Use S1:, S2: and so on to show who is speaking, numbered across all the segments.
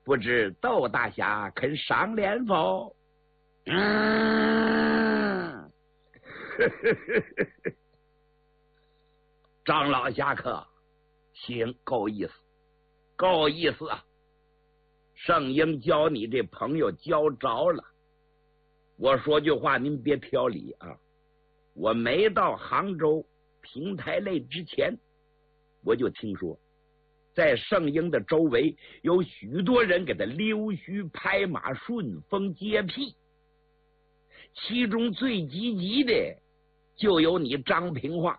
S1: 不知窦大侠肯赏脸否？张老侠客，行，够意思，够意思啊！圣婴教你这朋友教着了。我说句话，您别挑理啊！我没到杭州平台类之前，我就听说，在圣婴的周围有许多人给他溜须拍马、顺风接屁，其中最积极的就有你张平话。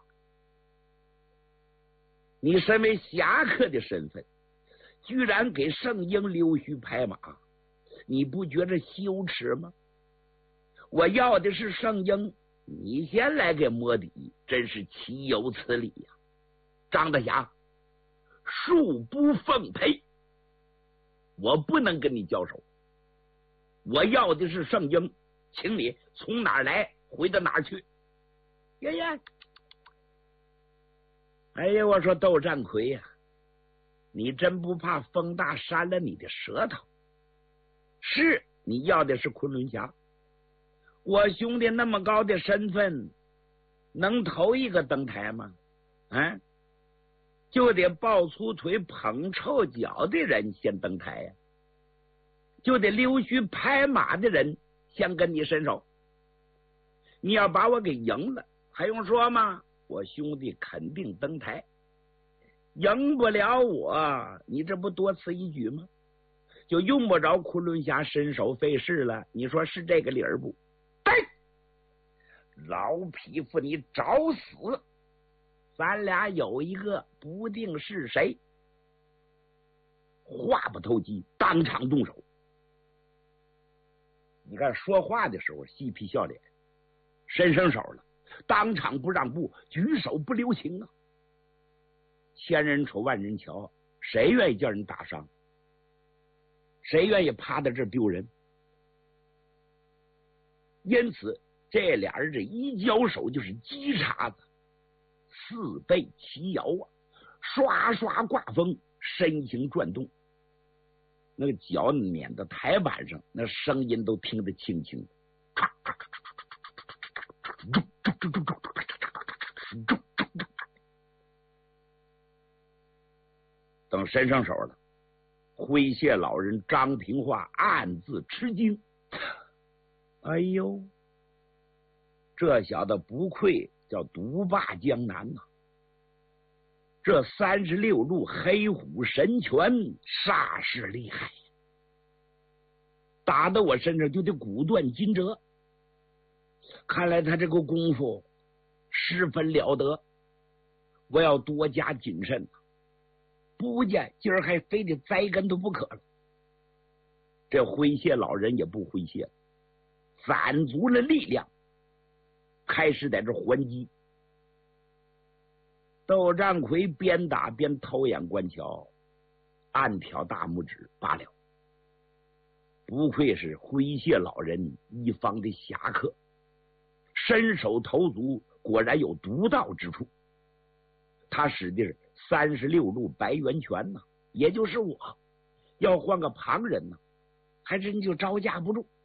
S1: 你身为侠客的身份，居然给圣婴溜须拍马，你不觉着羞耻吗？我要的是圣婴，你先来给摸底，真是岂有此理呀！张大侠，恕不奉陪，我不能跟你交手。我要的是圣婴，请你从哪儿来回到哪儿去。爷爷，哎呀，我说窦占魁呀，你真不怕风大扇了你的舌头？是你要的是昆仑侠，我兄弟那么高的身份，能头一个登台吗？啊，就得抱粗腿捧臭脚的人先登台呀，就得溜须拍马的人先跟你伸手。你要把我给赢了，还用说吗？我兄弟肯定登台。赢不了我，你这不多此一举吗？就用不着昆仑侠伸手费事了。你说是这个理儿不？对，老匹夫，你找死！咱俩有一个不定是谁。话不投机，当场动手。你看说话的时候嬉皮笑脸，伸手了，当场不让步，举手不留情啊！千人瞅万人瞧，谁愿意叫人打伤？谁愿意趴在这丢人？因此这俩人这一交手就是鸡叉子，四背齐摇啊，刷刷挂风，身形转动，那个脚碾到台板上，那声音都听得清清的。等伸上手了，诙谐老人张平话暗自吃惊，哎呦，这小子不愧叫独霸江南呐！这36路黑虎神拳煞是厉害，打到我身上就得骨断筋折。看来他这个功夫十分了得，我要多加谨慎，不见今儿还非得栽跟头不可了。这诙谐老人也不诙谐，攒足了力量，开始在这还击。窦占魁边打边偷眼观瞧，暗挑大拇指罢了。不愧是诙谐老人一方的侠客，身手投足果然有独到之处。他使的是36路白猿拳呢，也就是我要换个旁人呢，还真就招架不住。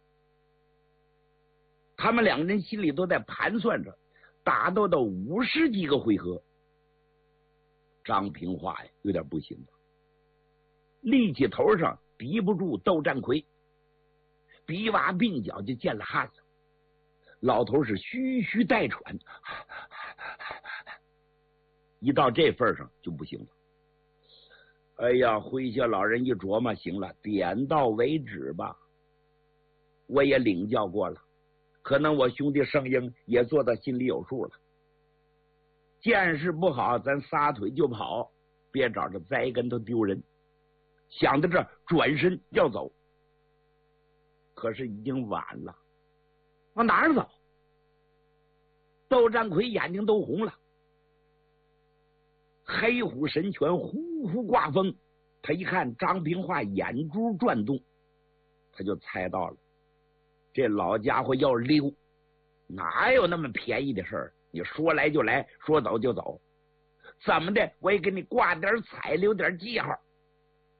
S1: 他们两人心里都在盘算着，打斗到50几个回合，张平话呀有点不行了，力气头上敌不住窦占魁，鼻洼鬓角就见了汗了。老头是吁吁带喘，一到这份上就不行了。哎呀，诙谐老人一琢磨，行了，点到为止吧。我也领教过了，可能我兄弟圣婴也做到心里有数了。见识不好，咱撒腿就跑，别找着栽跟头丢人。想到这儿，转身要走，可是已经晚了。往哪儿走？窦占魁眼睛都红了，黑虎神拳呼呼挂风。他一看张平话眼珠转动，他就猜到了，这老家伙要溜，哪有那么便宜的事儿？你说来就来，说走就走，怎么的我也给你挂点彩，留点记号。